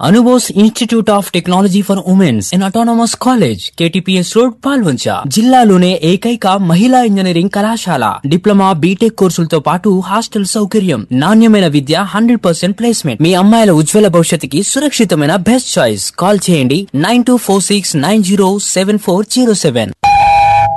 Anubose institute of technology for women's and autonomous college, KTPS road, Palvancha. జిల్లాలోనే ఏకైక మహిళా engineering కళాశాల. డిప్లొమా, బీటెక్ కోర్సులతో పాటు హాస్టల్ సౌకర్యం, నాణ్యమైన విద్య, 100% ప్లేస్మెంట్. మీ అమ్మాయిల ఉజ్వల భవిష్యత్తుకి సురక్షితమైన బెస్ట్ చాయిస్. కాల్ చేయండి 9246907407.